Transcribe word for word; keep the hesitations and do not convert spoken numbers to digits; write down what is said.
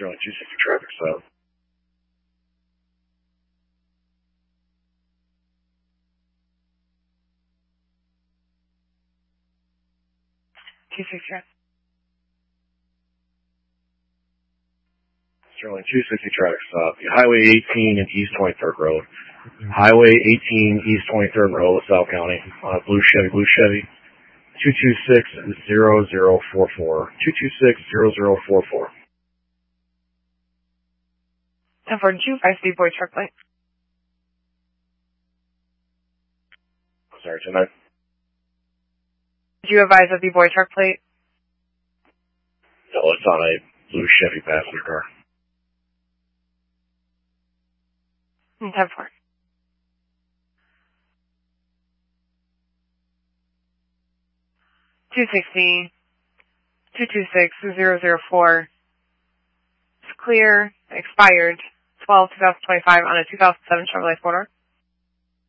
Sterling two sixty traffic stop. two sixty traffic. Sterling two sixty traffic stop. Highway eighteen and East twenty-third Road. Highway eighteen, East twenty-third Road, LaSalle County, on a blue Chevy, blue Chevy, two two six zero zero four four, two two six zero zero four four. ten forty-two, five speed boy truck plate. Sorry, tonight. Did you advise of the boy truck plate? No, it's on a blue Chevy passenger car. ten four. two sixty, two two six zero zero four. It's clear, expired, twelve two thousand twenty-five on a two thousand seven Chevrolet four door.